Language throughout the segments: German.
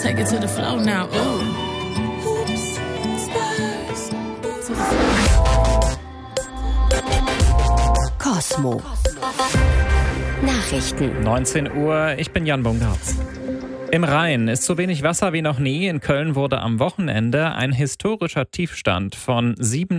Take it to the floor now. Ooh. Oops. Spurs. To the floor. Kosmo. Nachrichten. 19 Uhr, ich bin Jan Bungartz. Im Rhein ist so wenig Wasser wie noch nie. In Köln wurde am Wochenende ein historischer Tiefstand von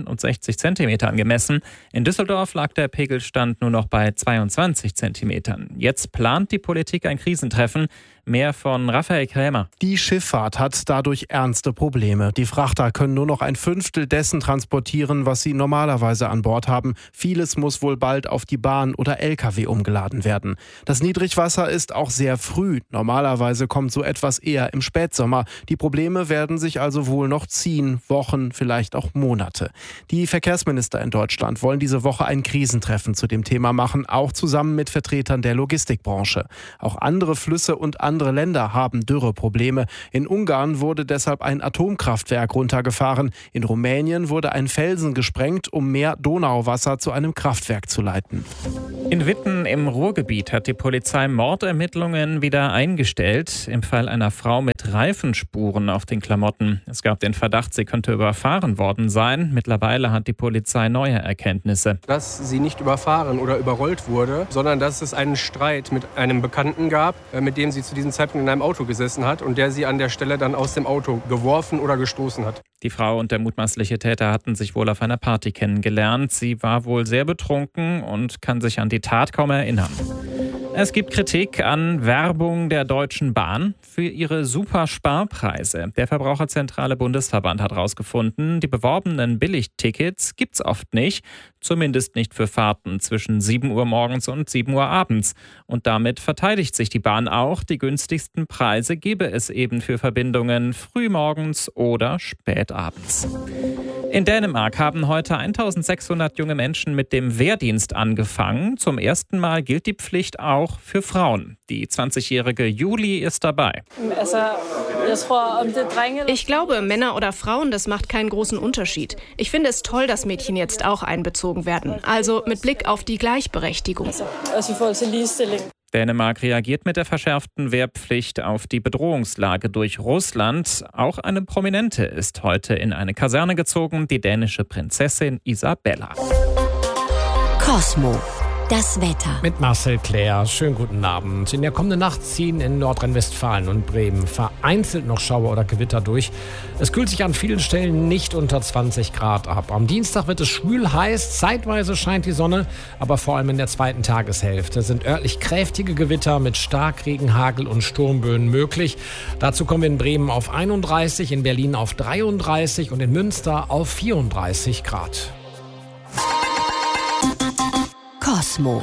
67 Zentimetern gemessen. In Düsseldorf lag der Pegelstand nur noch bei 22 Zentimetern. Jetzt plant die Politik ein Krisentreffen. Mehr von Raphael Krämer. Die Schifffahrt hat dadurch ernste Probleme. Die Frachter können nur noch ein Fünftel dessen transportieren, was sie normalerweise an Bord haben. Vieles muss wohl bald auf die Bahn oder LKW umgeladen werden. Das Niedrigwasser ist auch sehr früh. Normalerweise kommt so etwas eher im Spätsommer. Die Probleme werden sich also wohl noch ziehen, Wochen, vielleicht auch Monate. Die Verkehrsminister in Deutschland wollen diese Woche ein Krisentreffen zu dem Thema machen, auch zusammen mit Vertretern der Logistikbranche. Auch andere Flüsse und andere Länder haben Dürreprobleme. In Ungarn wurde deshalb ein Atomkraftwerk runtergefahren. In Rumänien wurde ein Felsen gesprengt, um mehr Donauwasser zu einem Kraftwerk zu leiten. In Witten im Ruhrgebiet hat die Polizei Mordermittlungen wieder eingestellt. Im Fall einer Frau mit Reifenspuren auf den Klamotten. Es gab den Verdacht, sie könnte überfahren worden sein. Mittlerweile hat die Polizei neue Erkenntnisse. Dass sie nicht überfahren oder überrollt wurde, sondern dass es einen Streit mit einem Bekannten gab, mit dem sie zu diesem Zeitpunkt in einem Auto gesessen hat und der sie an der Stelle dann aus dem Auto geworfen oder gestoßen hat. Die Frau und der mutmaßliche Täter hatten sich wohl auf einer Party kennengelernt. Sie war wohl sehr betrunken und kann sich an die Tat kaum erinnern. Es gibt Kritik an Werbung der Deutschen Bahn für ihre Supersparpreise. Der Verbraucherzentrale Bundesverband hat herausgefunden, die beworbenen Billigtickets gibt's oft nicht, zumindest nicht für Fahrten zwischen 7 Uhr morgens und 7 Uhr abends. Und damit verteidigt sich die Bahn auch, die günstigsten Preise gebe es eben für Verbindungen frühmorgens oder spätabends. In Dänemark haben heute 1600 junge Menschen mit dem Wehrdienst angefangen. Zum ersten Mal gilt die Pflicht auch für Frauen. Die 20-jährige Juli ist dabei. Ich glaube, Männer oder Frauen, das macht keinen großen Unterschied. Ich finde es toll, dass Mädchen jetzt auch einbezogen werden. Also mit Blick auf die Gleichberechtigung. Dänemark reagiert mit der verschärften Wehrpflicht auf die Bedrohungslage durch Russland. Auch eine Prominente ist heute in eine Kaserne gezogen, die dänische Prinzessin Isabella. Kosmo. Das Wetter. Mit Marcel Claire. Schönen guten Abend. In der kommenden Nacht ziehen in Nordrhein-Westfalen und Bremen vereinzelt noch Schauer oder Gewitter durch. Es kühlt sich an vielen Stellen nicht unter 20 Grad ab. Am Dienstag wird es schwül heiß. Zeitweise scheint die Sonne, aber vor allem in der zweiten Tageshälfte sind örtlich kräftige Gewitter mit Starkregen, Hagel und Sturmböen möglich. Dazu kommen wir in Bremen auf 31, in Berlin auf 33 und in Münster auf 34 Grad. Kosmo.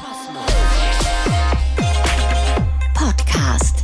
Podcast.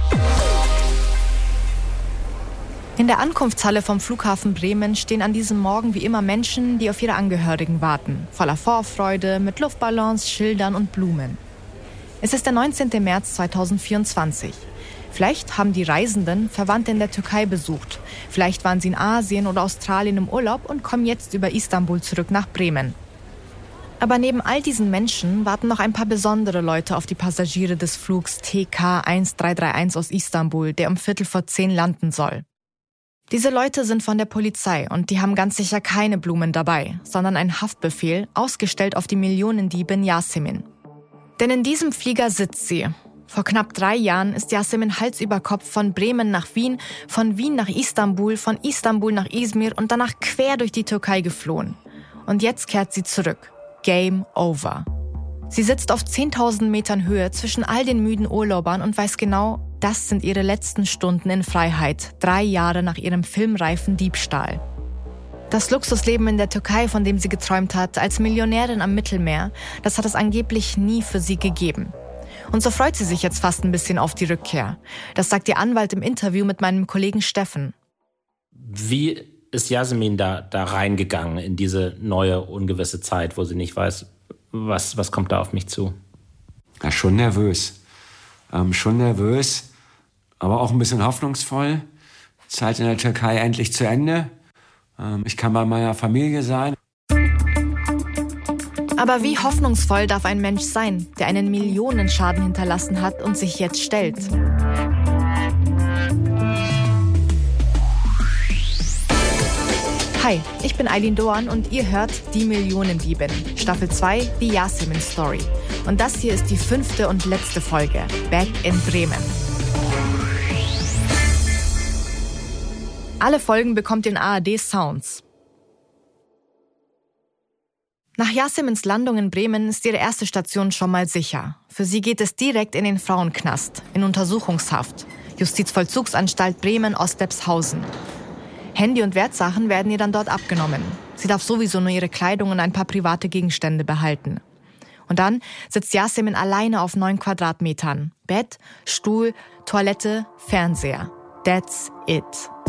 In der Ankunftshalle vom Flughafen Bremen stehen an diesem Morgen wie immer Menschen, die auf ihre Angehörigen warten. Voller Vorfreude, mit Luftballons, Schildern und Blumen. Es ist der 19. März 2024. Vielleicht haben die Reisenden Verwandte in der Türkei besucht. Vielleicht waren sie in Asien oder Australien im Urlaub und kommen jetzt über Istanbul zurück nach Bremen. Aber neben all diesen Menschen warten noch ein paar besondere Leute auf die Passagiere des Flugs TK 1331 aus Istanbul, der um 9:45 landen soll. Diese Leute sind von der Polizei und die haben ganz sicher keine Blumen dabei, sondern einen Haftbefehl, ausgestellt auf die Millionendiebin Yasemin. Denn in diesem Flieger sitzt sie. Vor knapp 3 Jahren ist Yasemin Hals über Kopf von Bremen nach Wien, von Wien nach Istanbul, von Istanbul nach Izmir und danach quer durch die Türkei geflohen. Und jetzt kehrt sie zurück. Game over. Sie sitzt auf 10.000 Metern Höhe zwischen all den müden Urlaubern und weiß genau, das sind ihre letzten Stunden in Freiheit, 3 Jahre nach ihrem filmreifen Diebstahl. Das Luxusleben in der Türkei, von dem sie geträumt hat, als Millionärin am Mittelmeer, das hat es angeblich nie für sie gegeben. Und so freut sie sich jetzt fast ein bisschen auf die Rückkehr. Das sagt ihr Anwalt im Interview mit meinem Kollegen Steffen. Wie ist Yasemin da reingegangen in diese neue, ungewisse Zeit, wo sie nicht weiß, was kommt da auf mich zu? Ja, schon nervös. Aber auch ein bisschen hoffnungsvoll. Zeit in der Türkei endlich zu Ende. Ich kann bei meiner Familie sein. Aber wie hoffnungsvoll darf ein Mensch sein, der einen Millionenschaden hinterlassen hat und sich jetzt stellt? Hi, ich bin Eileen Doan und ihr hört Die Millionendiebin, Staffel 2, die Yasemin Story. Und das hier ist die 5. und letzte Folge, Back in Bremen. Alle Folgen bekommt ihr in ARD Sounds. Nach Yasemins Landung in Bremen ist ihre erste Station schon mal sicher. Für sie geht es direkt in den Frauenknast, in Untersuchungshaft. Justizvollzugsanstalt Bremen-Ostlepshausen. Handy und Wertsachen werden ihr dann dort abgenommen. Sie darf sowieso nur ihre Kleidung und ein paar private Gegenstände behalten. Und dann sitzt Yasemin alleine auf 9 Quadratmetern. Bett, Stuhl, Toilette, Fernseher. That's it.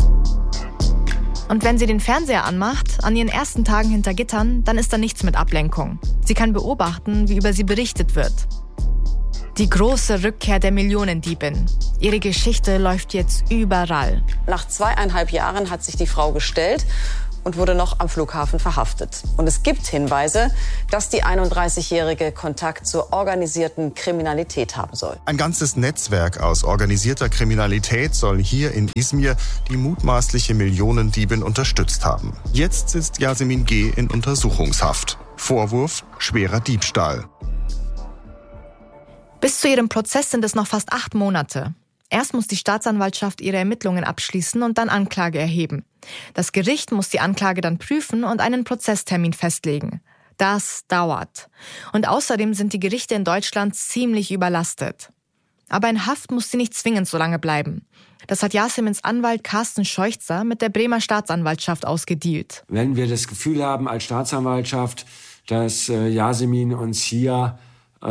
Und wenn sie den Fernseher anmacht, an ihren ersten Tagen hinter Gittern, dann ist da nichts mit Ablenkung. Sie kann beobachten, wie über sie berichtet wird. Die große Rückkehr der Millionendiebin. Ihre Geschichte läuft jetzt überall. Nach 2,5 Jahren hat sich die Frau gestellt und wurde noch am Flughafen verhaftet. Und es gibt Hinweise, dass die 31-Jährige Kontakt zur organisierten Kriminalität haben soll. Ein ganzes Netzwerk aus organisierter Kriminalität soll hier in Izmir die mutmaßliche Millionendiebin unterstützt haben. Jetzt sitzt Yasemin G. in Untersuchungshaft. Vorwurf: schwerer Diebstahl. Bis zu ihrem Prozess sind es noch fast 8 Monate. Erst muss die Staatsanwaltschaft ihre Ermittlungen abschließen und dann Anklage erheben. Das Gericht muss die Anklage dann prüfen und einen Prozesstermin festlegen. Das dauert. Und außerdem sind die Gerichte in Deutschland ziemlich überlastet. Aber in Haft muss sie nicht zwingend so lange bleiben. Das hat Yasemins Anwalt Carsten Scheuchzer mit der Bremer Staatsanwaltschaft ausgedealt. Wenn wir das Gefühl haben als Staatsanwaltschaft, dass Yasemin uns hier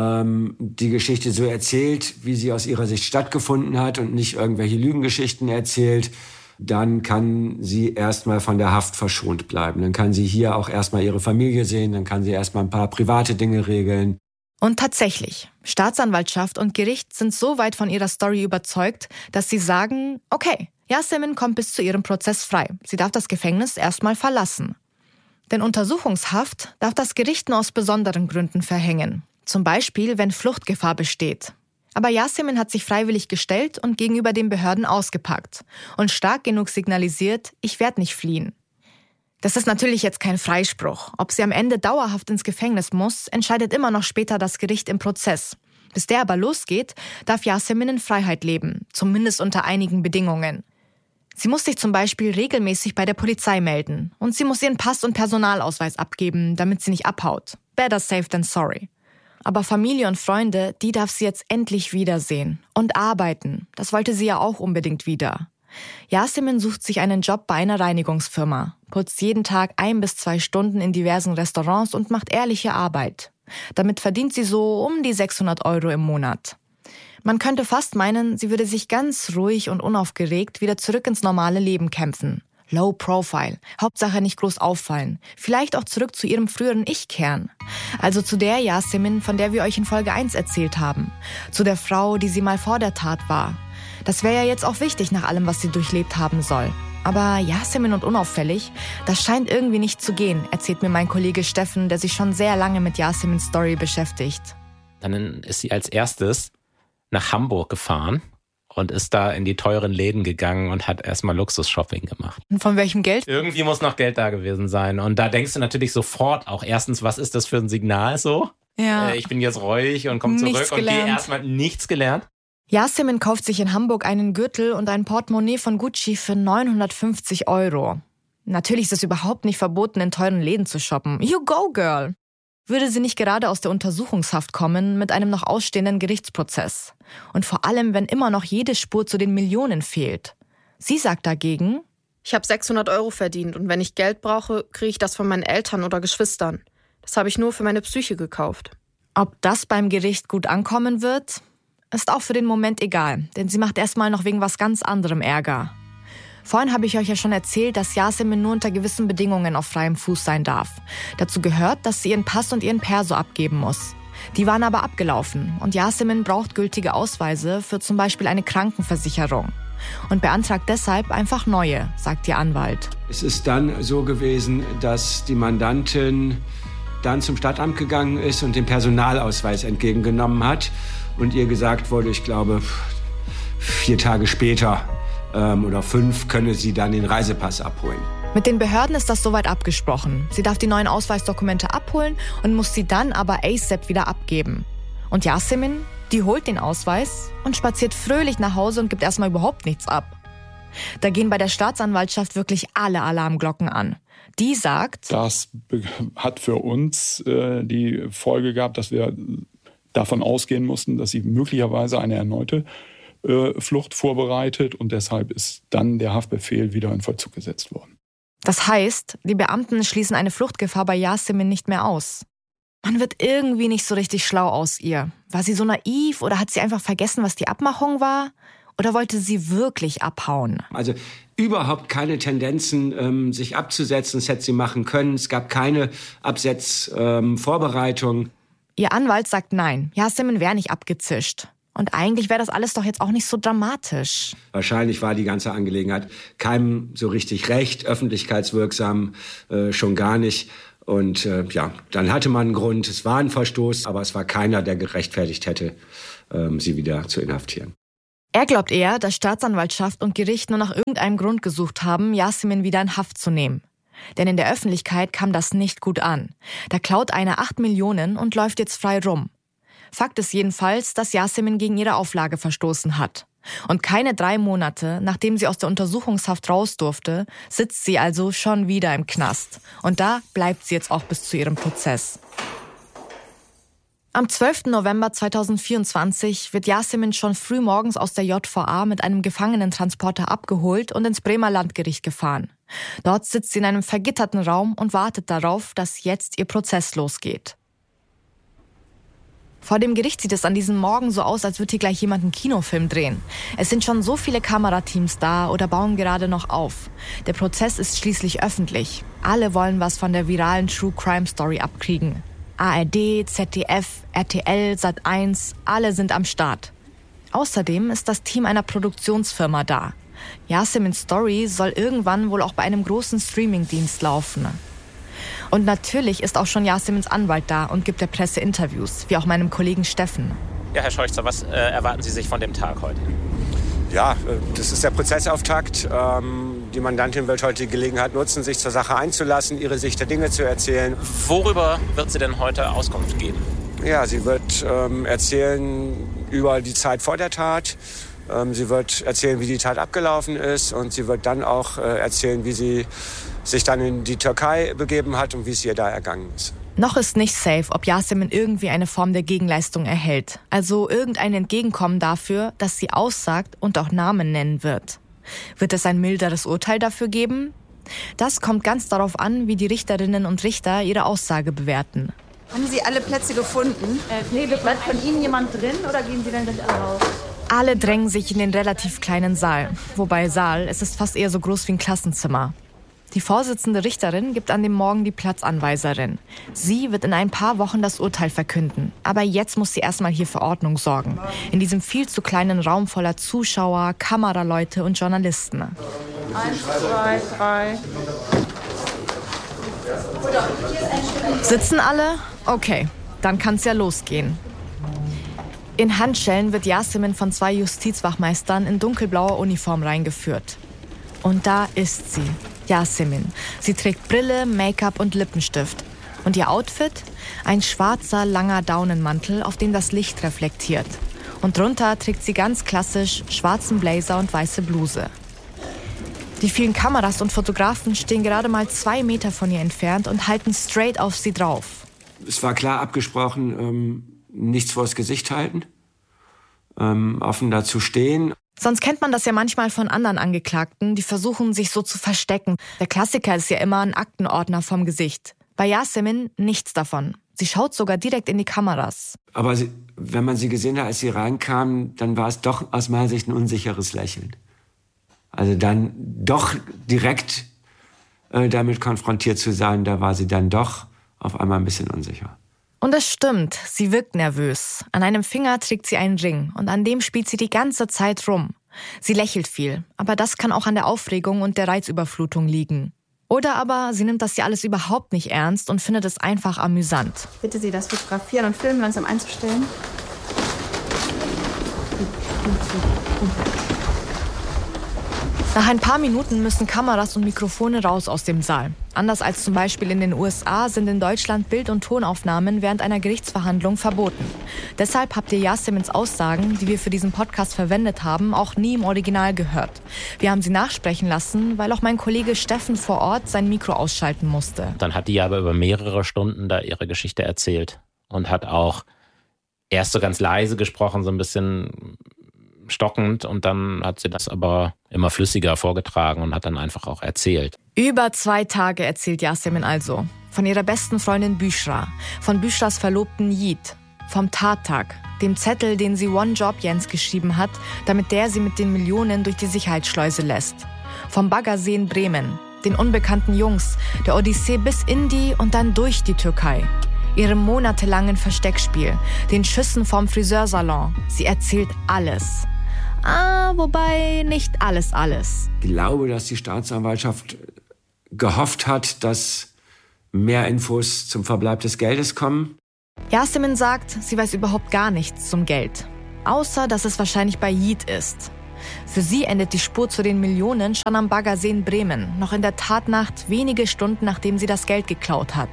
die Geschichte so erzählt, wie sie aus ihrer Sicht stattgefunden hat und nicht irgendwelche Lügengeschichten erzählt, dann kann sie erstmal von der Haft verschont bleiben. Dann kann sie hier auch erstmal ihre Familie sehen, dann kann sie erstmal ein paar private Dinge regeln. Und tatsächlich, Staatsanwaltschaft und Gericht sind so weit von ihrer Story überzeugt, dass sie sagen, okay, Yasemin kommt bis zu ihrem Prozess frei. Sie darf das Gefängnis erstmal verlassen. Denn Untersuchungshaft darf das Gericht nur aus besonderen Gründen verhängen. Zum Beispiel, wenn Fluchtgefahr besteht. Aber Yasemin hat sich freiwillig gestellt und gegenüber den Behörden ausgepackt und stark genug signalisiert, ich werde nicht fliehen. Das ist natürlich jetzt kein Freispruch. Ob sie am Ende dauerhaft ins Gefängnis muss, entscheidet immer noch später das Gericht im Prozess. Bis der aber losgeht, darf Yasemin in Freiheit leben, zumindest unter einigen Bedingungen. Sie muss sich zum Beispiel regelmäßig bei der Polizei melden und sie muss ihren Pass und Personalausweis abgeben, damit sie nicht abhaut. Better safe than sorry. Aber Familie und Freunde, die darf sie jetzt endlich wiedersehen. Und arbeiten. Das wollte sie ja auch unbedingt wieder. Yasemin sucht sich einen Job bei einer Reinigungsfirma, putzt jeden Tag 1 bis 2 Stunden in diversen Restaurants und macht ehrliche Arbeit. Damit verdient sie so um die 600 € im Monat. Man könnte fast meinen, sie würde sich ganz ruhig und unaufgeregt wieder zurück ins normale Leben kämpfen. Low Profile, Hauptsache nicht groß auffallen. Vielleicht auch zurück zu ihrem früheren Ich kehren. Also zu der Yasemin, von der wir euch in Folge 1 erzählt haben. Zu der Frau, die sie mal vor der Tat war. Das wäre ja jetzt auch wichtig nach allem, was sie durchlebt haben soll. Aber Yasemin und unauffällig, das scheint irgendwie nicht zu gehen, erzählt mir mein Kollege Steffen, der sich schon sehr lange mit Yasemins Story beschäftigt. Dann ist sie als erstes nach Hamburg gefahren und ist da in die teuren Läden gegangen und hat erstmal Luxus-Shopping gemacht. Und von welchem Geld? Irgendwie muss noch Geld da gewesen sein. Und da denkst du natürlich sofort auch erstens, was ist das für ein Signal so? Ja. Ich bin jetzt ruhig und komme zurück und gehe erstmal nichts gelernt. Yasemin kauft sich in Hamburg einen Gürtel und ein Portemonnaie von Gucci für 950 €. Natürlich ist es überhaupt nicht verboten, in teuren Läden zu shoppen. You go, girl! Würde sie nicht gerade aus der Untersuchungshaft kommen mit einem noch ausstehenden Gerichtsprozess. Und vor allem, wenn immer noch jede Spur zu den Millionen fehlt. Sie sagt dagegen: Ich habe 600 € verdient und wenn ich Geld brauche, kriege ich das von meinen Eltern oder Geschwistern. Das habe ich nur für meine Psyche gekauft. Ob das beim Gericht gut ankommen wird, ist auch für den Moment egal, denn sie macht erstmal noch wegen was ganz anderem Ärger. Vorhin habe ich euch ja schon erzählt, dass Yasemin nur unter gewissen Bedingungen auf freiem Fuß sein darf. Dazu gehört, dass sie ihren Pass und ihren Perso abgeben muss. Die waren aber abgelaufen und Yasemin braucht gültige Ausweise für zum Beispiel eine Krankenversicherung. Und beantragt deshalb einfach neue, sagt ihr Anwalt. Es ist dann so gewesen, dass die Mandantin dann zum Stadtamt gegangen ist und den Personalausweis entgegengenommen hat. Und ihr gesagt wurde, ich glaube, 4 Tage später oder 5 könne sie dann den Reisepass abholen. Mit den Behörden ist das soweit abgesprochen. Sie darf die neuen Ausweisdokumente abholen und muss sie dann aber ASAP wieder abgeben. Und Yasemin, die holt den Ausweis und spaziert fröhlich nach Hause und gibt erstmal überhaupt nichts ab. Da gehen bei der Staatsanwaltschaft wirklich alle Alarmglocken an. Die sagt, das hat für uns die Folge gehabt, dass wir davon ausgehen mussten, dass sie möglicherweise eine erneute Flucht vorbereitet und deshalb ist dann der Haftbefehl wieder in Vollzug gesetzt worden. Das heißt, die Beamten schließen eine Fluchtgefahr bei Yasemin nicht mehr aus. Man wird irgendwie nicht so richtig schlau aus ihr. War sie so naiv oder hat sie einfach vergessen, was die Abmachung war? Oder wollte sie wirklich abhauen? Also überhaupt keine Tendenzen, sich abzusetzen. Das hätte sie machen können. Es gab keine Absetzvorbereitung. Ihr Anwalt sagt nein, Yasemin wäre nicht abgezischt. Und eigentlich wäre das alles doch jetzt auch nicht so dramatisch. Wahrscheinlich war die ganze Angelegenheit keinem so richtig recht, öffentlichkeitswirksam schon gar nicht. Und dann hatte man einen Grund, es war ein Verstoß, aber es war keiner, der gerechtfertigt hätte, sie wieder zu inhaftieren. Er glaubt eher, dass Staatsanwaltschaft und Gericht nur nach irgendeinem Grund gesucht haben, Yasemin wieder in Haft zu nehmen. Denn in der Öffentlichkeit kam das nicht gut an. Da klaut einer 8 Millionen und läuft jetzt frei rum. Fakt ist jedenfalls, dass Yasemin gegen ihre Auflage verstoßen hat. Und keine 3 Monate, nachdem sie aus der Untersuchungshaft raus durfte, sitzt sie also schon wieder im Knast. Und da bleibt sie jetzt auch bis zu ihrem Prozess. Am 12. November 2024 wird Yasemin schon früh morgens aus der JVA mit einem Gefangenentransporter abgeholt und ins Bremer Landgericht gefahren. Dort sitzt sie in einem vergitterten Raum und wartet darauf, dass jetzt ihr Prozess losgeht. Vor dem Gericht sieht es an diesem Morgen so aus, als würde hier gleich jemand einen Kinofilm drehen. Es sind schon so viele Kamerateams da oder bauen gerade noch auf. Der Prozess ist schließlich öffentlich. Alle wollen was von der viralen True-Crime-Story abkriegen. ARD, ZDF, RTL, Sat.1, alle sind am Start. Außerdem ist das Team einer Produktionsfirma da. Yasemins Story soll irgendwann wohl auch bei einem großen Streamingdienst laufen. Und natürlich ist auch schon Yasemins Anwalt da und gibt der Presse Interviews, wie auch meinem Kollegen Steffen. Ja, Herr Scheuchzer, was erwarten Sie sich von dem Tag heute? Ja, das ist der Prozessauftakt. Die Mandantin wird heute die Gelegenheit nutzen, sich zur Sache einzulassen, ihre Sicht der Dinge zu erzählen. Worüber wird sie denn heute Auskunft geben? Ja, sie wird erzählen über die Zeit vor der Tat. Sie wird erzählen, wie die Tat abgelaufen ist. Und sie wird dann auch erzählen, wie sie sich dann in die Türkei begeben hat und wie es ihr da ergangen ist. Noch ist nicht safe, ob Yasemin irgendwie eine Form der Gegenleistung erhält. Also irgendein Entgegenkommen dafür, dass sie aussagt und auch Namen nennen wird. Wird es ein milderes Urteil dafür geben? Das kommt ganz darauf an, wie die Richterinnen und Richter ihre Aussage bewerten. Haben Sie alle Plätze gefunden? Nee, bleibt von Ihnen jemand drin oder gehen Sie dann gleich alle raus? Alle drängen sich in den relativ kleinen Saal. Wobei Saal, es ist fast eher so groß wie ein Klassenzimmer. Die Vorsitzende Richterin gibt an dem Morgen die Platzanweiserin. Sie wird in ein paar Wochen das Urteil verkünden. Aber jetzt muss sie erstmal hier für Ordnung sorgen. In diesem viel zu kleinen Raum voller Zuschauer, Kameraleute und Journalisten. 1, 2, 3. Sitzen alle? Okay, dann kann's ja losgehen. In Handschellen wird Yasemin von 2 Justizwachmeistern in dunkelblauer Uniform reingeführt. Und da ist sie, Yasemin. Sie trägt Brille, Make-up und Lippenstift. Und ihr Outfit? Ein schwarzer, langer Daunenmantel, auf dem das Licht reflektiert. Und drunter trägt sie ganz klassisch schwarzen Blazer und weiße Bluse. Die vielen Kameras und Fotografen stehen gerade mal 2 Meter von ihr entfernt und halten straight auf sie drauf. Es war klar abgesprochen, nichts vors Gesicht halten, offen dazu stehen. Sonst kennt man das ja manchmal von anderen Angeklagten, die versuchen, sich so zu verstecken. Der Klassiker ist ja immer ein Aktenordner vom Gesicht. Bei Yasemin nichts davon. Sie schaut sogar direkt in die Kameras. Aber wenn man sie gesehen hat, als sie reinkam, dann war es doch aus meiner Sicht ein unsicheres Lächeln. Also dann doch direkt damit konfrontiert zu sein, da war sie dann doch auf einmal ein bisschen unsicher. Und es stimmt, sie wirkt nervös. An einem Finger trägt sie einen Ring und an dem spielt sie die ganze Zeit rum. Sie lächelt viel, aber das kann auch an der Aufregung und der Reizüberflutung liegen. Oder aber sie nimmt das ja alles überhaupt nicht ernst und findet es einfach amüsant. Bitte Sie das Fotografieren und Filmen langsam einzustellen. Nach ein paar Minuten müssen Kameras und Mikrofone raus aus dem Saal. Anders als zum Beispiel in den USA sind in Deutschland Bild- und Tonaufnahmen während einer Gerichtsverhandlung verboten. Deshalb habt ihr Yasemins Aussagen, die wir für diesen Podcast verwendet haben, auch nie im Original gehört. Wir haben sie nachsprechen lassen, weil auch mein Kollege Steffen vor Ort sein Mikro ausschalten musste. Dann hat die aber über mehrere Stunden da ihre Geschichte erzählt und hat auch erst so ganz leise gesprochen, so ein bisschen stockend, und dann hat sie das aber immer flüssiger vorgetragen und hat dann einfach auch erzählt. Über 2 Tage erzählt Yasemin also. Von ihrer besten Freundin Büschra, von Büschras Verlobten Yiğit, vom Tattag, dem Zettel, den sie One Job Jens geschrieben hat, damit der sie mit den Millionen durch die Sicherheitsschleuse lässt. Vom Baggersee in Bremen, den unbekannten Jungs, der Odyssee bis in die und dann durch die Türkei. Ihrem monatelangen Versteckspiel, den Schüssen vom Friseursalon. Sie erzählt alles. Wobei nicht alles. Ich glaube, dass die Staatsanwaltschaft gehofft hat, dass mehr Infos zum Verbleib des Geldes kommen. Yasemin sagt, sie weiß überhaupt gar nichts zum Geld. Außer, dass es wahrscheinlich bei Yiğit ist. Für sie endet die Spur zu den Millionen schon am Baggersee in Bremen, noch in der Tatnacht, wenige Stunden nachdem sie das Geld geklaut hat.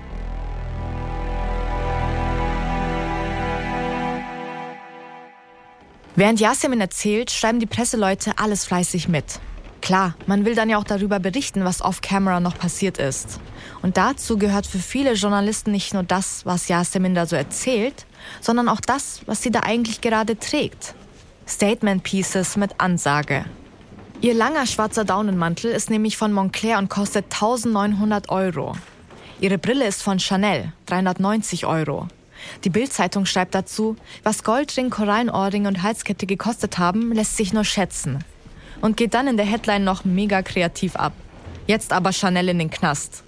Während Yasemin erzählt, schreiben die Presseleute alles fleißig mit. Klar, man will dann ja auch darüber berichten, was off-camera noch passiert ist. Und dazu gehört für viele Journalisten nicht nur das, was Yasemin da so erzählt, sondern auch das, was sie da eigentlich gerade trägt. Statement-Pieces mit Ansage. Ihr langer schwarzer Daunenmantel ist nämlich von Moncler und kostet 1.900 €. Ihre Brille ist von Chanel, 390 €. Die Bild-Zeitung schreibt dazu, was Goldring, Korallenohrring und Halskette gekostet haben, lässt sich nur schätzen. Und geht dann in der Headline noch mega kreativ ab. Jetzt aber Chanel in den Knast.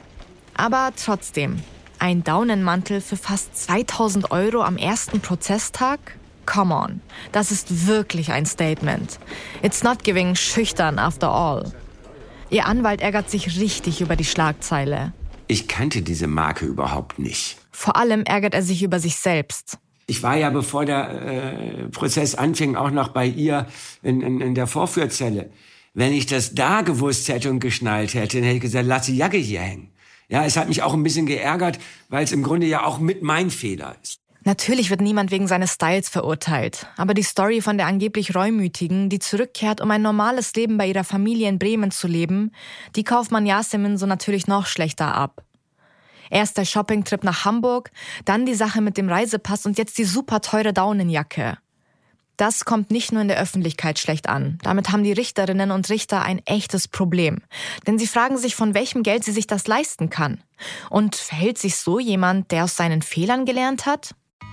Aber trotzdem, ein Daunenmantel für fast 2.000 € am ersten Prozesstag? Come on, das ist wirklich ein Statement. It's not giving schüchtern after all. Ihr Anwalt ärgert sich richtig über die Schlagzeile. Ich kannte diese Marke überhaupt nicht. Vor allem ärgert er sich über sich selbst. Ich war ja, bevor der Prozess anfing, auch noch bei ihr in der Vorführzelle. Wenn ich das da gewusst hätte und geschnallt hätte, dann hätte ich gesagt, lass die Jacke hier hängen. Ja, es hat mich auch ein bisschen geärgert, weil es im Grunde ja auch mit mein Fehler ist. Natürlich wird niemand wegen seines Styles verurteilt. Aber die Story von der angeblich Reumütigen, die zurückkehrt, um ein normales Leben bei ihrer Familie in Bremen zu leben, die kauft man Yasemin so natürlich noch schlechter ab. Erst der Shoppingtrip nach Hamburg, dann die Sache mit dem Reisepass und jetzt die super teure Daunenjacke. Das kommt nicht nur in der Öffentlichkeit schlecht an. Damit haben die Richterinnen und Richter ein echtes Problem. Denn sie fragen sich, von welchem Geld sie sich das leisten kann. Und verhält sich so jemand, der aus seinen Fehlern gelernt hat?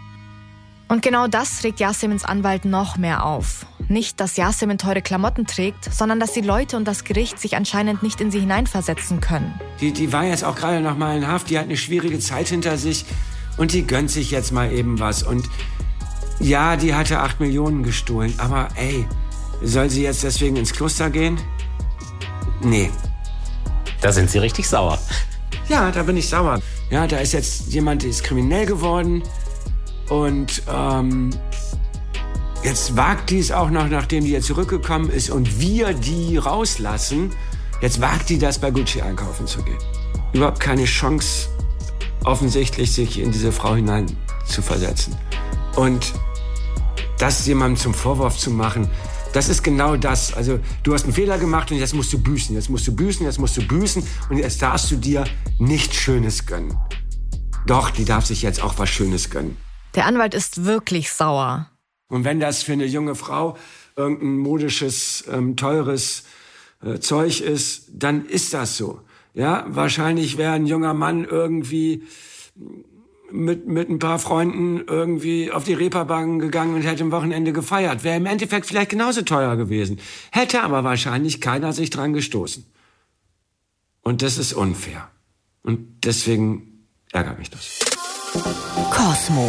Und genau das regt Yasemins Anwalt noch mehr auf. Nicht, dass Yasemin teure Klamotten trägt, sondern dass die Leute und das Gericht sich anscheinend nicht in sie hineinversetzen können. Die war jetzt auch gerade noch mal in Haft, die hat eine schwierige Zeit hinter sich und die gönnt sich jetzt mal eben was. Und ja, die hatte 8 Millionen gestohlen, aber ey, soll sie jetzt deswegen ins Kloster gehen? Nee. Da sind Sie richtig sauer. Ja, da bin ich sauer. Ja, da ist jetzt jemand, der ist kriminell geworden und jetzt wagt die es auch noch, nachdem die jetzt zurückgekommen ist und wir die rauslassen, jetzt wagt die das, bei Gucci einkaufen zu gehen. Überhaupt keine Chance, offensichtlich sich in diese Frau hinein zu versetzen. Und das jemandem zum Vorwurf zu machen, das ist genau das. Also du hast einen Fehler gemacht und jetzt musst du büßen, jetzt musst du büßen, jetzt musst du büßen und jetzt darfst du dir nichts Schönes gönnen. Doch, die darf sich jetzt auch was Schönes gönnen. Der Anwalt ist wirklich sauer. Und wenn das für eine junge Frau irgendein modisches, teures Zeug ist, dann ist das so. Ja, wahrscheinlich wäre ein junger Mann irgendwie mit ein paar Freunden irgendwie auf die Reeperbahn gegangen und hätte am Wochenende gefeiert. Wäre im Endeffekt vielleicht genauso teuer gewesen. Hätte aber wahrscheinlich keiner sich dran gestoßen. Und das ist unfair. Und deswegen ärgert mich das. Cosmo.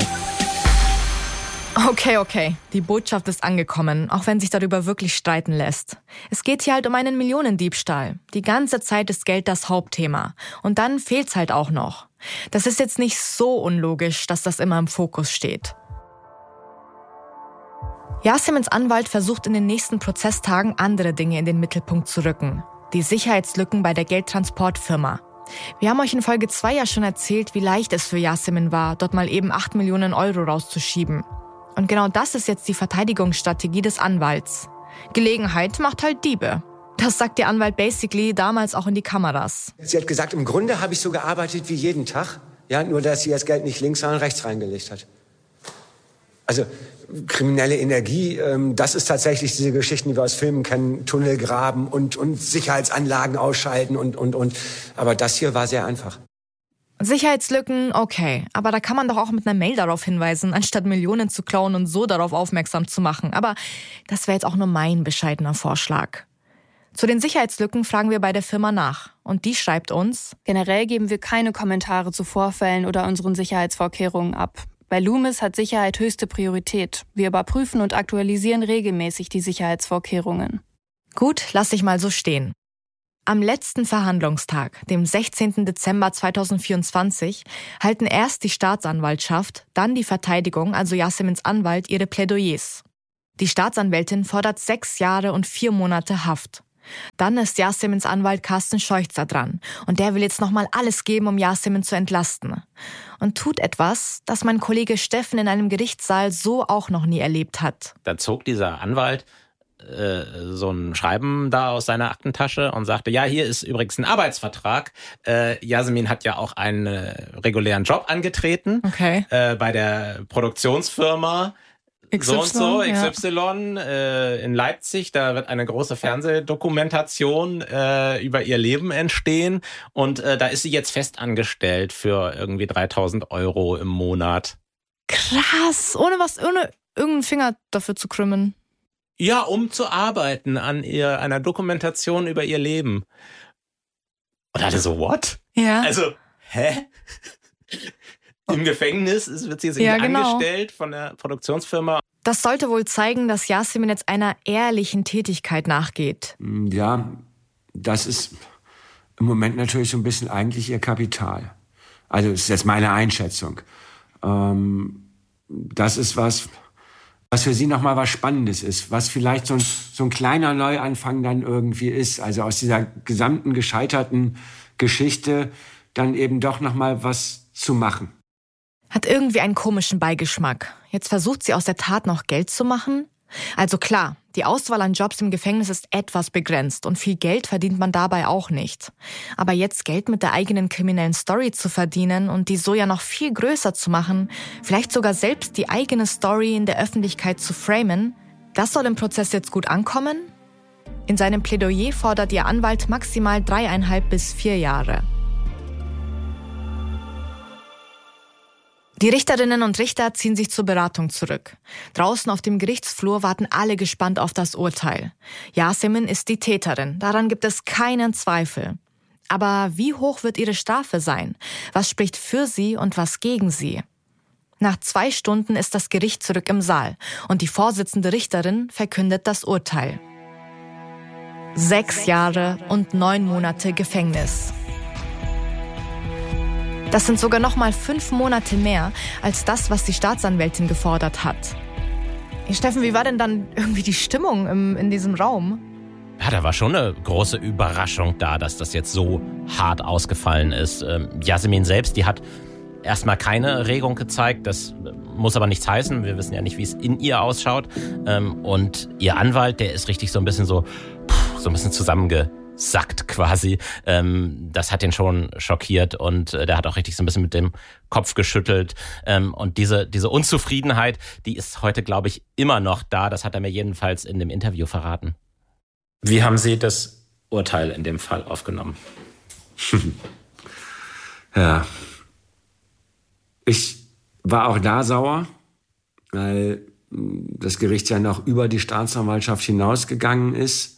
Okay. Die Botschaft ist angekommen, auch wenn sich darüber wirklich streiten lässt. Es geht hier halt um einen Millionendiebstahl. Die ganze Zeit ist Geld das Hauptthema. Und dann fehlt's halt auch noch. Das ist jetzt nicht so unlogisch, dass das immer im Fokus steht. Yasemins Anwalt versucht in den nächsten Prozesstagen andere Dinge in den Mittelpunkt zu rücken. Die Sicherheitslücken bei der Geldtransportfirma. Wir haben euch in Folge 2 ja schon erzählt, wie leicht es für Yasemin war, dort mal eben 8 Millionen Euro rauszuschieben. Und genau das ist jetzt die Verteidigungsstrategie des Anwalts. Gelegenheit macht halt Diebe. Das sagt der Anwalt basically damals auch in die Kameras. Sie hat gesagt, im Grunde habe ich so gearbeitet wie jeden Tag. Ja, nur dass sie das Geld nicht links, sondern rechts reingelegt hat. Also kriminelle Energie, das ist tatsächlich diese Geschichten, die wir aus Filmen kennen, Tunnel graben und Sicherheitsanlagen ausschalten und. Aber das hier war sehr einfach. Sicherheitslücken, okay. Aber da kann man doch auch mit einer Mail darauf hinweisen, anstatt Millionen zu klauen und so darauf aufmerksam zu machen. Aber das wäre jetzt auch nur mein bescheidener Vorschlag. Zu den Sicherheitslücken fragen wir bei der Firma nach. Und die schreibt uns: Generell geben wir keine Kommentare zu Vorfällen oder unseren Sicherheitsvorkehrungen ab. Bei Loomis hat Sicherheit höchste Priorität. Wir überprüfen und aktualisieren regelmäßig die Sicherheitsvorkehrungen. Gut, lass ich mal so stehen. Am letzten Verhandlungstag, dem 16. Dezember 2024, halten erst die Staatsanwaltschaft, dann die Verteidigung, also Yasemins Anwalt, ihre Plädoyers. Die Staatsanwältin fordert 6 Jahre und 4 Monate Haft. Dann ist Yasemins Anwalt Carsten Scheuchzer dran und der will jetzt nochmal alles geben, um Yasemin zu entlasten. Und tut etwas, das mein Kollege Steffen in einem Gerichtssaal so auch noch nie erlebt hat. Da zog dieser Anwalt so ein Schreiben da aus seiner Aktentasche und sagte, ja, hier ist übrigens ein Arbeitsvertrag. Yasemin hat ja auch einen regulären Job angetreten bei der Produktionsfirma so und so, XY, in Leipzig. Da wird eine große Fernsehdokumentation über ihr Leben entstehen. Und da ist sie jetzt festangestellt für irgendwie 3.000 Euro im Monat. Krass, ohne irgendeinen Finger dafür zu krümmen. Ja, um zu arbeiten an einer Dokumentation über ihr Leben. Und hatte so, what? Ja. Also, hä? Im Gefängnis wird sie angestellt von der Produktionsfirma. Das sollte wohl zeigen, dass Yasemin jetzt einer ehrlichen Tätigkeit nachgeht. Ja, das ist im Moment natürlich so ein bisschen eigentlich ihr Kapital. Also das ist jetzt meine Einschätzung. Das ist was für sie nochmal was Spannendes ist, was vielleicht so ein kleiner Neuanfang dann irgendwie ist. Also aus dieser gesamten gescheiterten Geschichte dann eben doch nochmal was zu machen. Hat irgendwie einen komischen Beigeschmack. Jetzt versucht sie aus der Tat noch Geld zu machen? Also klar, die Auswahl an Jobs im Gefängnis ist etwas begrenzt und viel Geld verdient man dabei auch nicht. Aber jetzt Geld mit der eigenen kriminellen Story zu verdienen und die so ja noch viel größer zu machen, vielleicht sogar selbst die eigene Story in der Öffentlichkeit zu framen, das soll im Prozess jetzt gut ankommen? In seinem Plädoyer fordert ihr Anwalt maximal 3,5 bis 4 Jahre. Die Richterinnen und Richter ziehen sich zur Beratung zurück. Draußen auf dem Gerichtsflur warten alle gespannt auf das Urteil. Yasemin ist die Täterin, daran gibt es keinen Zweifel. Aber wie hoch wird ihre Strafe sein? Was spricht für sie und was gegen sie? Nach 2 Stunden ist das Gericht zurück im Saal und die Vorsitzende Richterin verkündet das Urteil. 6 Jahre und 9 Monate Gefängnis. Das sind sogar noch mal 5 Monate mehr als das, was die Staatsanwältin gefordert hat. Steffen, wie war denn dann irgendwie die Stimmung in diesem Raum? Ja, da war schon eine große Überraschung da, dass das jetzt so hart ausgefallen ist. Yasemin selbst, die hat erstmal keine Regung gezeigt. Das muss aber nichts heißen. Wir wissen ja nicht, wie es in ihr ausschaut. Und ihr Anwalt, der ist richtig so ein bisschen zusammengesackt quasi. Das hat ihn schon schockiert und der hat auch richtig so ein bisschen mit dem Kopf geschüttelt. Und diese Unzufriedenheit, die ist heute, glaube ich, immer noch da. Das hat er mir jedenfalls in dem Interview verraten. Wie haben Sie das Urteil in dem Fall aufgenommen? Ja. Ich war auch da sauer, weil das Gericht ja noch über die Staatsanwaltschaft hinausgegangen ist.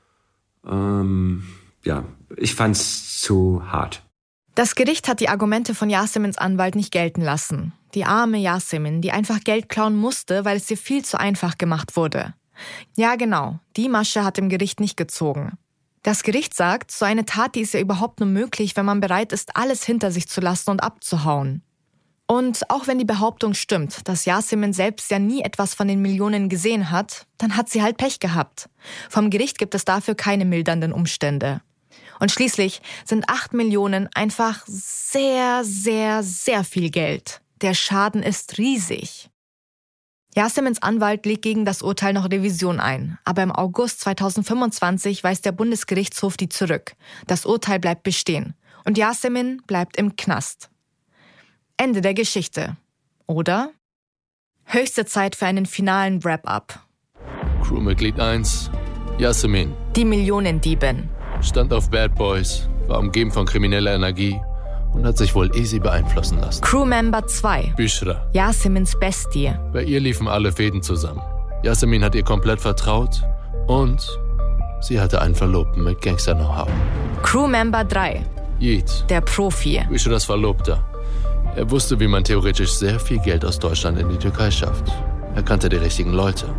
Ich fand's zu hart. Das Gericht hat die Argumente von Yasemins Anwalt nicht gelten lassen. Die arme Yasemin, die einfach Geld klauen musste, weil es ihr viel zu einfach gemacht wurde. Ja, genau, die Masche hat im Gericht nicht gezogen. Das Gericht sagt, so eine Tat, die ist ja überhaupt nur möglich, wenn man bereit ist, alles hinter sich zu lassen und abzuhauen. Und auch wenn die Behauptung stimmt, dass Yasemin selbst ja nie etwas von den Millionen gesehen hat, dann hat sie halt Pech gehabt. Vom Gericht gibt es dafür keine mildernden Umstände. Und schließlich sind 8 Millionen einfach sehr, sehr, sehr viel Geld. Der Schaden ist riesig. Yasemins Anwalt legt gegen das Urteil noch Revision ein. Aber im August 2025 weist der Bundesgerichtshof die zurück. Das Urteil bleibt bestehen. Und Yasemin bleibt im Knast. Ende der Geschichte. Oder? Höchste Zeit für einen finalen Wrap-up. Crewmitglied 1, Yasemin. Die Millionendiebin. Stand auf Bad Boys, war umgeben von krimineller Energie und hat sich wohl easy beeinflussen lassen. Crewmember 2. Büschra. Yasemins Bestie. Bei ihr liefen alle Fäden zusammen. Yasemin hat ihr komplett vertraut und sie hatte einen Verlobten mit Gangster-Know-how. Crewmember 3. Yeet. Der Profi. Büschras Verlobter. Er wusste, wie man theoretisch sehr viel Geld aus Deutschland in die Türkei schafft. Er kannte die richtigen Leute.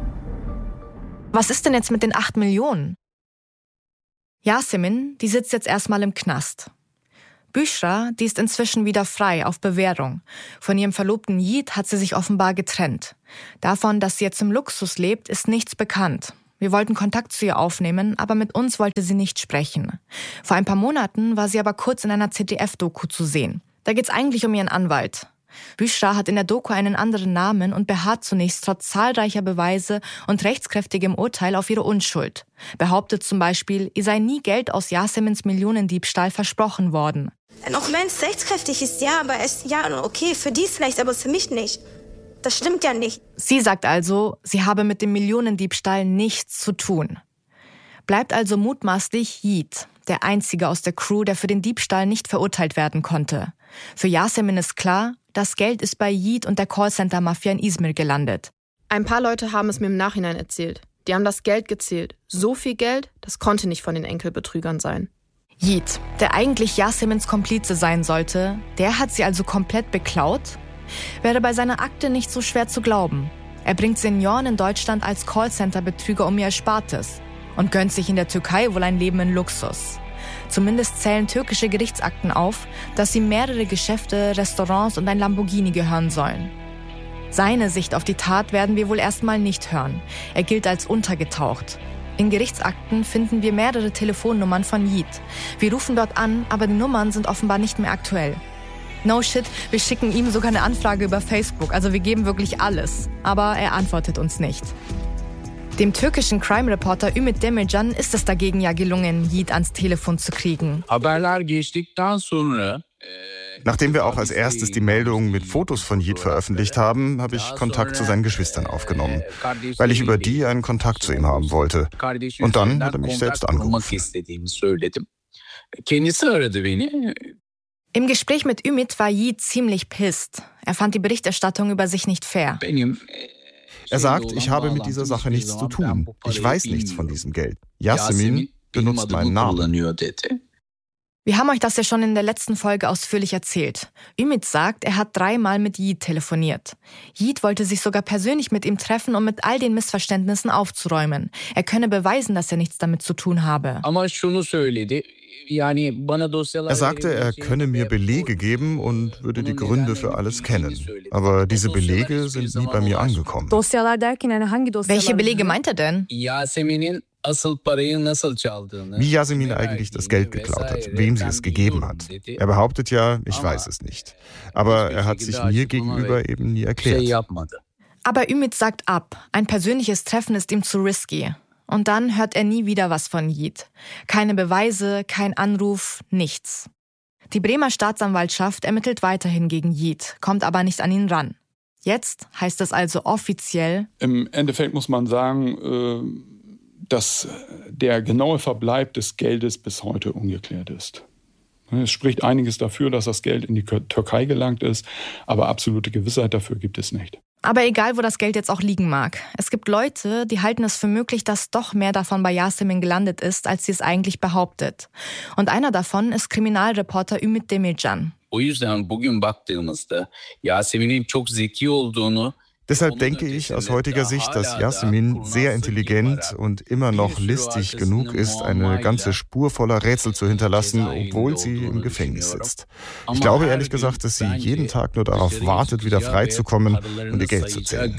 Was ist denn jetzt mit den 8 Millionen? Yasemin, die sitzt jetzt erstmal im Knast. Büschra, die ist inzwischen wieder frei auf Bewährung. Von ihrem Verlobten Yeet hat sie sich offenbar getrennt. Davon, dass sie jetzt im Luxus lebt, ist nichts bekannt. Wir wollten Kontakt zu ihr aufnehmen, aber mit uns wollte sie nicht sprechen. Vor ein paar Monaten war sie aber kurz in einer ZDF-Doku zu sehen. Da geht's eigentlich um ihren Anwalt. Büschra hat in der Doku einen anderen Namen und beharrt zunächst trotz zahlreicher Beweise und rechtskräftigem Urteil auf ihre Unschuld. Behauptet zum Beispiel, ihr sei nie Geld aus Yasemins Millionendiebstahl versprochen worden. Auch wenn es rechtskräftig ist, ja, aber es ja okay, für die vielleicht, aber für mich nicht. Das stimmt ja nicht. Sie sagt also, sie habe mit dem Millionendiebstahl nichts zu tun. Bleibt also mutmaßlich Yeet, der Einzige aus der Crew, der für den Diebstahl nicht verurteilt werden konnte. Für Yasemin ist klar, das Geld ist bei Yeet und der Callcenter-Mafia in Izmir gelandet. Ein paar Leute haben es mir im Nachhinein erzählt. Die haben das Geld gezählt. So viel Geld, das konnte nicht von den Enkelbetrügern sein. Yeet, der eigentlich Yasemins Komplize sein sollte, der hat sie also komplett beklaut? Wäre bei seiner Akte nicht so schwer zu glauben. Er bringt Senioren in Deutschland als Callcenter-Betrüger um ihr Erspartes und gönnt sich in der Türkei wohl ein Leben in Luxus. Zumindest zählen türkische Gerichtsakten auf, dass ihm mehrere Geschäfte, Restaurants und ein Lamborghini gehören sollen. Seine Sicht auf die Tat werden wir wohl erstmal nicht hören. Er gilt als untergetaucht. In Gerichtsakten finden wir mehrere Telefonnummern von Yeet. Wir rufen dort an, aber die Nummern sind offenbar nicht mehr aktuell. No shit, wir schicken ihm sogar eine Anfrage über Facebook, also wir geben wirklich alles. Aber er antwortet uns nicht. Dem türkischen Crime-Reporter Ümit Demircan ist es dagegen ja gelungen, Yeet ans Telefon zu kriegen. Nachdem wir auch als erstes die Meldung mit Fotos von Yeet veröffentlicht haben, habe ich Kontakt zu seinen Geschwistern aufgenommen, weil ich über die einen Kontakt zu ihm haben wollte. Und dann hat er mich selbst angerufen. Im Gespräch mit Ümit war Yeet ziemlich pisst. Er fand die Berichterstattung über sich nicht fair. Er sagt, ich habe mit dieser Sache nichts zu tun. Ich weiß nichts von diesem Geld. Yasemin benutzt meinen Namen. Wir haben euch das ja schon in der letzten Folge ausführlich erzählt. Ümit sagt, er hat 3-mal mit Yeet telefoniert. Yeet wollte sich sogar persönlich mit ihm treffen, um mit all den Missverständnissen aufzuräumen. Er könne beweisen, dass er nichts damit zu tun habe. Er sagte, er könne mir Belege geben und würde die Gründe für alles kennen. Aber diese Belege sind nie bei mir angekommen. Welche Belege meint er denn? Wie Yasemin eigentlich das Geld geklaut hat, wem sie es gegeben hat. Er behauptet ja, ich weiß es nicht. Aber er hat sich mir gegenüber eben nie erklärt. Aber Ümit sagt ab. Ein persönliches Treffen ist ihm zu risky. Und dann hört er nie wieder was von Yeet. Keine Beweise, kein Anruf, nichts. Die Bremer Staatsanwaltschaft ermittelt weiterhin gegen Yeet, kommt aber nicht an ihn ran. Jetzt heißt es also offiziell: Im Endeffekt muss man sagen, dass der genaue Verbleib des Geldes bis heute ungeklärt ist. Es spricht einiges dafür, dass das Geld in die Türkei gelangt ist, aber absolute Gewissheit dafür gibt es nicht. Aber egal, wo das Geld jetzt auch liegen mag. Es gibt Leute, die halten es für möglich, dass doch mehr davon bei Yasemin gelandet ist, als sie es eigentlich behauptet. Und einer davon ist Kriminalreporter Ümit Demircan. Deshalb denke ich aus heutiger Sicht, dass Yasemin sehr intelligent und immer noch listig genug ist, eine ganze Spur voller Rätsel zu hinterlassen, obwohl sie im Gefängnis sitzt. Ich glaube ehrlich gesagt, dass sie jeden Tag nur darauf wartet, wieder freizukommen und ihr Geld zu zählen.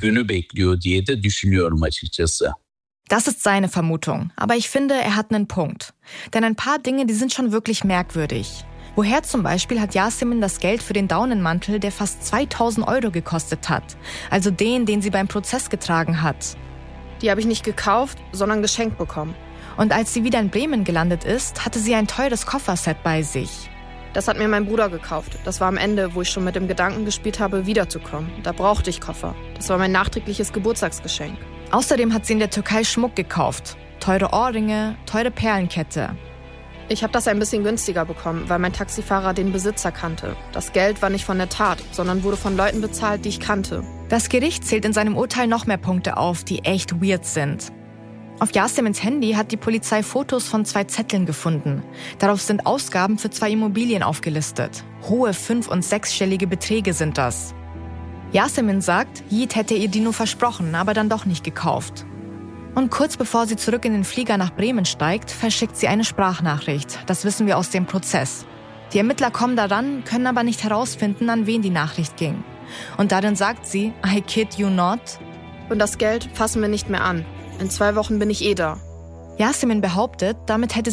Das ist seine Vermutung, aber ich finde, er hat einen Punkt. Denn ein paar Dinge, die sind schon wirklich merkwürdig. Woher zum Beispiel hat Yasemin das Geld für den Daunenmantel, der fast 2.000 € gekostet hat? Also den sie beim Prozess getragen hat. Die habe ich nicht gekauft, sondern geschenkt bekommen. Und als sie wieder in Bremen gelandet ist, hatte sie ein teures Kofferset bei sich. Das hat mir mein Bruder gekauft. Das war am Ende, wo ich schon mit dem Gedanken gespielt habe, wiederzukommen. Da brauchte ich Koffer. Das war mein nachträgliches Geburtstagsgeschenk. Außerdem hat sie in der Türkei Schmuck gekauft. Teure Ohrringe, teure Perlenkette. Ich habe das ein bisschen günstiger bekommen, weil mein Taxifahrer den Besitzer kannte. Das Geld war nicht von der Tat, sondern wurde von Leuten bezahlt, die ich kannte. Das Gericht zählt in seinem Urteil noch mehr Punkte auf, die echt weird sind. Auf Yasemins Handy hat die Polizei Fotos von 2 Zetteln gefunden. Darauf sind Ausgaben für 2 Immobilien aufgelistet. Hohe 5- und 6-stellige Beträge sind das. Yasemin sagt, Yiğit hätte ihr die nur versprochen, aber dann doch nicht gekauft. Und kurz bevor sie zurück in den Flieger nach Bremen steigt, verschickt sie eine Sprachnachricht. Das wissen wir aus dem Prozess. Die Ermittler kommen daran, können aber nicht herausfinden, an wen die Nachricht ging. Und darin sagt sie, I kid you not. Und das Geld fassen wir nicht mehr an. In 2 Wochen bin ich da. Yasemin behauptet, damit hätte